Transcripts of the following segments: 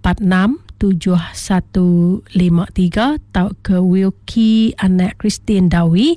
467153 atau ke Wilkie anak Christine Dawi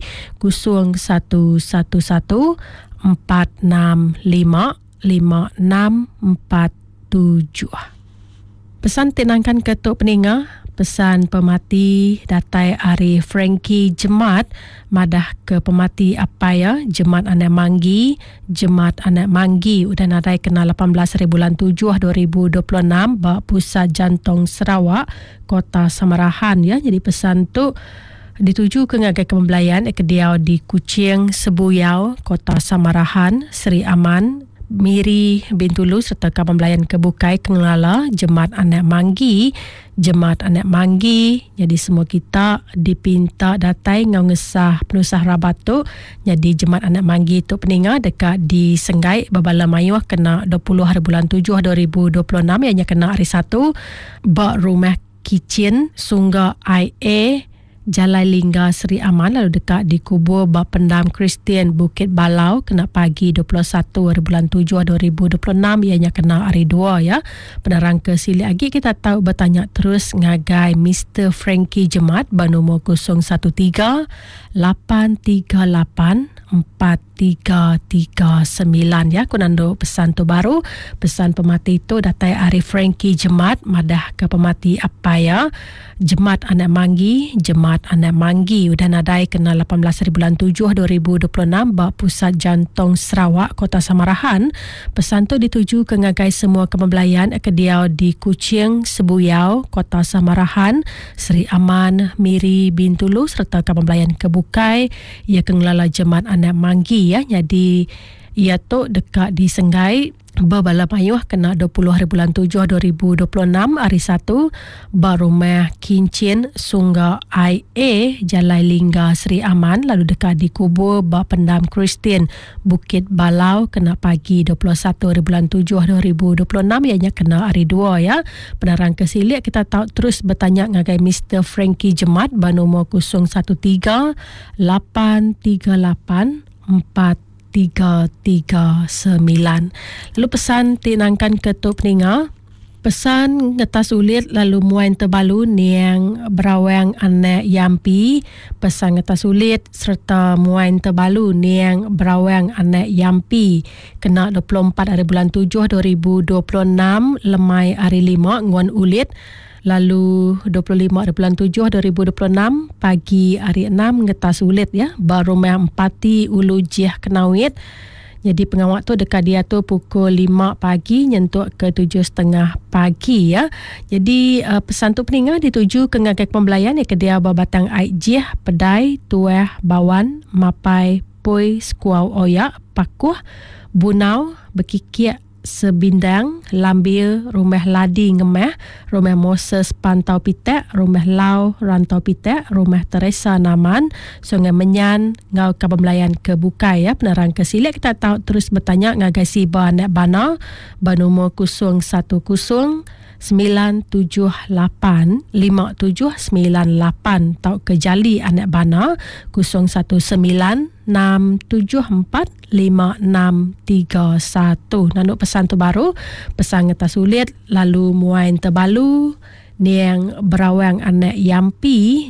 0114655647. Pesan tinangkan ketuk peninga, pesan pemati datai Ari Frankie Jemat madah ke pemati Apaya Jemat anak Manggi udah nadai kena 18 bulan 7 2026 ba Pusat Jantung Sarawak Kota Samarahan ya. Jadi pesan tu dituju ke ngagai kepembelayan kediau di Kuching Sebuyau Kota Samarahan Seri Aman Miri Bintulu serta Kapembelayan Kebukai Kengelala Jemaat Anak Manggi. Jadi semua kita dipinta datai ngau ngesah penusah rabat tu. Jadi Jemaat Anak Manggi tu peninga dekat di Senggai Babala Mayuh kena 20 hari bulan 7 2026 ianya kena hari 1 bak rumah kitchen Sungga IA Jalai Lingga Seri Aman lalu dekat di kubur Bapendam Kristian Bukit Balau kena pagi 21 hari bulan 7 2026 ianya kena hari 2 ya. Penerang ke sili lagi kita tahu bertanya terus ngagai Mr. Frankie Jemat bernombor 013-838-4339 ya. Kunando pesan tu baru, pesan pemati itu datai Ari Frankie Jemat madah ke pemati Apaya Jemaat Anak Manggi udah nadai kena 18 bulan 7 2026 bak Pusat Jantung Sarawak Kota Samarahan. Pesan tu dituju ke ngagai semua kepembelayan kediau di Kuching Sebuyau Kota Samarahan Seri Aman Miri Bintulu serta kepembelayan Kebukai ia kengelala Jemaat Anak Manggi ya. Jadi ia tu dekat di Senggai Babala Mayuh kena 20 hari bulan 7 2026 hari 1 barumah Kincin Sungga IA Jalai Lingga Seri Aman lalu dekat di kubur Bapendam Kristian Bukit Balau kena pagi 21 hari bulan 7 2026 ianya kena hari 2 ya. Penerang kesilik kita tahu terus bertanya ngagai Mr. Frankie Jemat bernombor 013-838-4339. Lalu pesan tinangkan ketuk peninga, pesan ngetas ulit lalu muain terbalu niang berawang anak Yampi. Pesan ngetas ulit serta muain terbalu niang berawang anak Yampi kena 24 hari bulan 7 2026 lemai hari 5 nguan ulit. Lalu 25 hari bulan 7 2026 pagi hari 6 ngetas ulit ya baru Empati Ulu Jiah Kenawit. Jadi pengawak tu dekat dia tu pukul 5 pagi nyentuk ke 7.30 pagi ya. Jadi pesan tu peninga dituju ke ngagai pembelayan ke dia Babatang Aik Jiah Pedai Tueh Bawan Mapai Poi Skuau Oyak Pakuh Bunau Bekikik Sebindang Lambir Rumah Ladi Ngemeh Rumah Moses Pantau Pitek Rumah Lau Rantau Pitek Rumah Teresa Naman Sungai Menyan Ngau Kapembelayan Kebukai ya. Penerang kesilik kita tahu terus bertanya ngagai si Anak Bana bernombor 010-178-5798 tau ke Jali Anak Bana 019-674-5631. Nanduk pesan tu baru, pesan ngetas ulit lalu muain terbalu niang berawang anak Yampi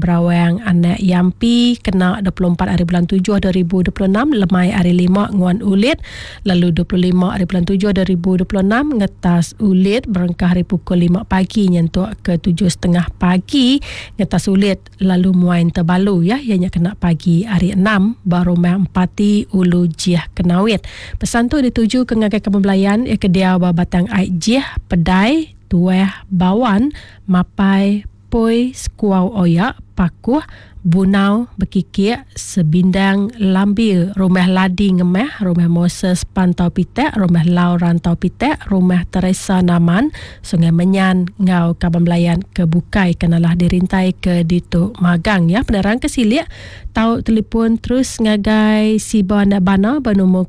kena 24 hari bulan 7 2026 lemai hari 5 nguan ulit. Lalu 25 hari bulan 7 2026 ngetas ulit berengkah hari pukul 5 pagi nyentuk ke 7.30 pagi ngetas ulit lalu muain terbalu ya ianya kena pagi hari 6 baru Empati Ulu Jiah Kenawit. Pesan tu dituju ke ngagai kepembelayan ke dia Babatang Aik Jiah Pedai Tueh Bawan Mapai Poi Skuau Oyak Pakuh Bunau Bekikik Sebindang Lambir Rumah Ladi Ngemeh Rumah Moses Pantau Pitek Rumah Lau Rantau Pitek Rumah Teresa Naman Sungai Menyan Ngau Kapembelayan Kebukai kenalah dirintai ke Dituk Magang ya. Penerang kesilik tahu telefon terus ngagai si Anak Bana bernombor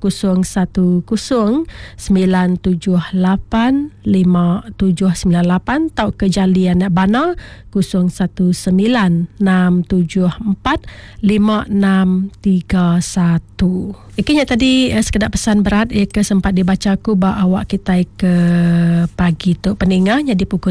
010-178-5798 tahu ke Jali Anak Bana 019-674-5631. Ikinya tadi sekedar pesan berat ke sempat dibacaku bah awak kita ke pagi tu peninga jadi pukul